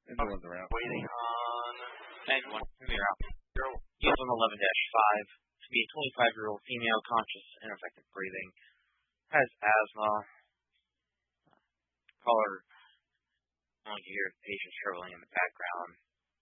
Everyone's around. Waiting on... Anyone, you're out. Use 11-5. To be a 25-year-old female, conscious, ineffective breathing. Has asthma. Caller, only hear patients struggling in the background.